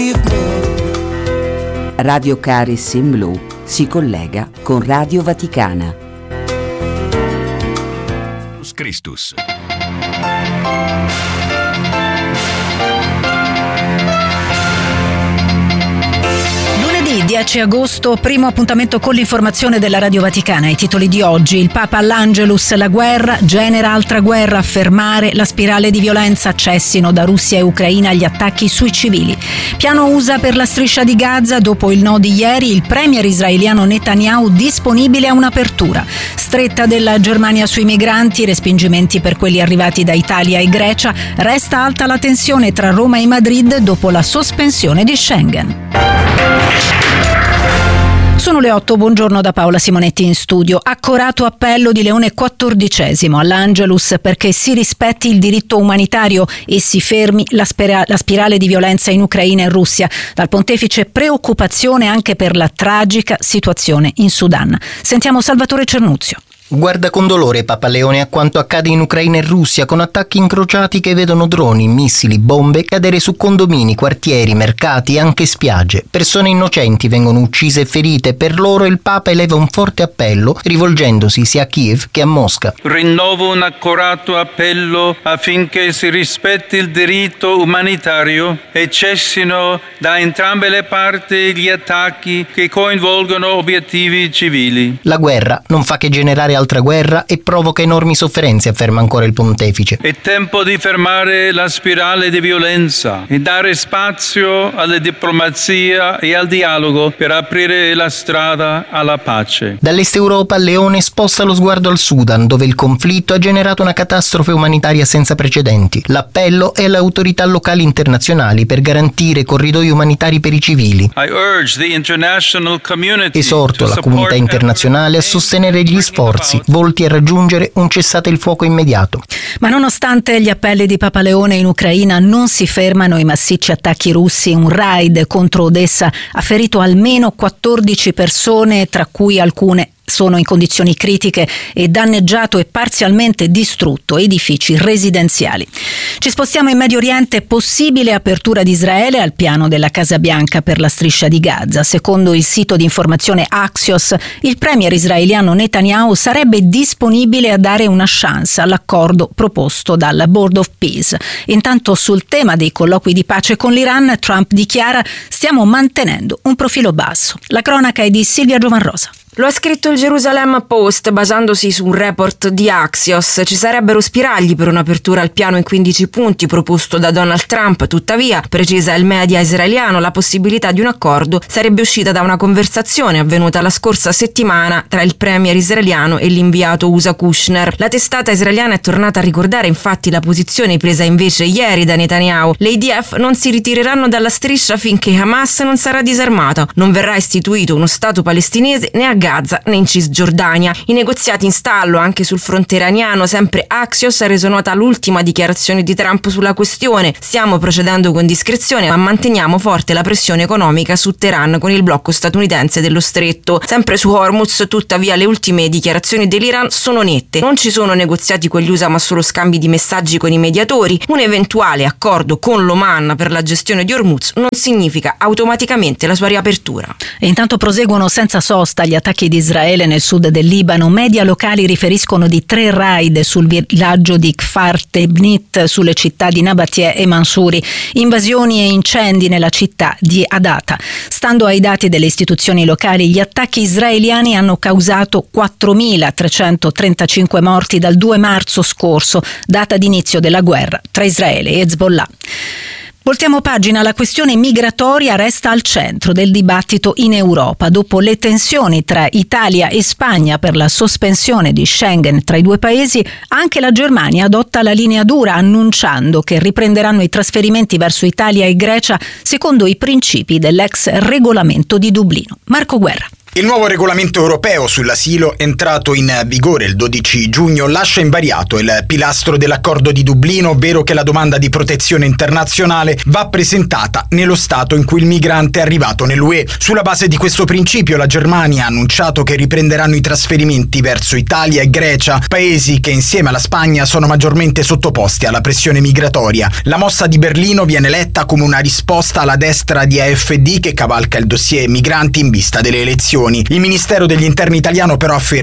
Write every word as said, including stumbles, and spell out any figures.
Radio Caris in Blu si collega con Radio Vaticana. Christus. dieci agosto, primo appuntamento con l'informazione della Radio Vaticana. I titoli di oggi: il Papa all'Angelus, la guerra genera altra guerra, fermare la spirale di violenza, cessino da Russia e Ucraina gli attacchi sui civili. Piano U S A per la striscia di Gaza, dopo il no di ieri, il premier israeliano Netanyahu disponibile a un'apertura. Stretta della Germania sui migranti, respingimenti per quelli arrivati da Italia e Grecia, resta alta la tensione tra Roma e Madrid dopo la sospensione di Schengen. Sono le otto, buongiorno da Paola Simonetti in studio. Accorato appello di Leone quattordicesimo all'Angelus perché si rispetti il diritto umanitario e si fermi la, spera- la spirale di violenza in Ucraina e Russia. Dal pontefice preoccupazione anche per la tragica situazione in Sudan. Sentiamo Salvatore Cernuzio. Guarda con dolore Papa Leone a quanto accade in Ucraina e Russia, con attacchi incrociati che vedono droni, missili, bombe cadere su condomini, quartieri, mercati e anche spiagge. Persone innocenti vengono uccise e ferite. Per loro il Papa eleva un forte appello rivolgendosi sia a Kiev che a Mosca. Rinnovo un accorato appello affinché si rispetti il diritto umanitario e cessino da entrambe le parti gli attacchi che coinvolgono obiettivi civili. La guerra non fa che generare altra guerra e provoca enormi sofferenze, afferma ancora il pontefice. È tempo di fermare la spirale di violenza e dare spazio alla diplomazia e al dialogo per aprire la strada alla pace. Dall'Est Europa Leone sposta lo sguardo al Sudan, dove il conflitto ha generato una catastrofe umanitaria senza precedenti. L'appello è alle autorità locali internazionali per garantire corridoi umanitari per i civili. Esorto la comunità internazionale a sostenere gli sforzi volti a raggiungere un cessate il fuoco immediato. Ma nonostante gli appelli di Papa Leone, in Ucraina non si fermano i massicci attacchi russi. Un raid contro Odessa ha ferito almeno quattordici persone, tra cui alcune sono in condizioni critiche, e danneggiato e parzialmente distrutto edifici residenziali. Ci spostiamo in Medio Oriente. Possibile apertura di Israele al piano della Casa Bianca per la striscia di Gaza. Secondo il sito di informazione Axios, il premier israeliano Netanyahu sarebbe disponibile a dare una chance all'accordo proposto dal Board of Peace. Intanto, sul tema dei colloqui di pace con l'Iran, Trump dichiara: stiamo mantenendo un profilo basso. La cronaca è di Silvia Giovanrosa. Lo ha scritto il Jerusalem Post basandosi su un report di Axios. Ci sarebbero spiragli per un'apertura al piano in quindici punti proposto da Donald Trump. Tuttavia, precisa il media israeliano, la possibilità di un accordo sarebbe uscita da una conversazione avvenuta la scorsa settimana tra il premier israeliano e l'inviato U S A Kushner. La testata israeliana è tornata a ricordare infatti la posizione presa invece ieri da Netanyahu. Le I D F non si ritireranno dalla striscia finché Hamas non sarà disarmata. Non verrà istituito uno Stato palestinese né a Gaza né in Cisgiordania. I negoziati in stallo anche sul fronte iraniano. Sempre Axios ha reso nota l'ultima dichiarazione di Trump sulla questione: stiamo procedendo con discrezione ma manteniamo forte la pressione economica su Teheran con il blocco statunitense dello stretto. Sempre su Hormuz, tuttavia, le ultime dichiarazioni dell'Iran sono nette: non ci sono negoziati con gli U S A ma solo scambi di messaggi con i mediatori. Un eventuale accordo con l'Oman per la gestione di Hormuz non significa automaticamente la sua riapertura. E intanto proseguono senza sosta gli attacchi di Israele nel sud del Libano. Media locali riferiscono di tre raid sul villaggio di Kfar Tebnit, sulle città di Nabatie e Mansuri, invasioni e incendi nella città di Adata. Stando ai dati delle istituzioni locali, gli attacchi israeliani hanno causato quattromilatrecentotrentacinque morti dal due marzo scorso, data d'inizio della guerra tra Israele e Hezbollah. Voltiamo pagina. La questione migratoria resta al centro del dibattito in Europa. Dopo le tensioni tra Italia e Spagna per la sospensione di Schengen tra i due paesi, anche la Germania adotta la linea dura, annunciando che riprenderanno i trasferimenti verso Italia e Grecia secondo i principi dell'ex regolamento di Dublino. Marco Guerra. Il nuovo regolamento europeo sull'asilo, entrato in vigore il dodici giugno, lascia invariato il pilastro dell'accordo di Dublino, ovvero che la domanda di protezione internazionale va presentata nello stato in cui il migrante è arrivato nell'U E. Sulla base di questo principio, la Germania ha annunciato che riprenderanno i trasferimenti verso Italia e Grecia, paesi che insieme alla Spagna sono maggiormente sottoposti alla pressione migratoria. La mossa di Berlino viene letta come una risposta alla destra di A F D che cavalca il dossier migranti in vista delle elezioni. Il Ministero degli Interni italiano però afferma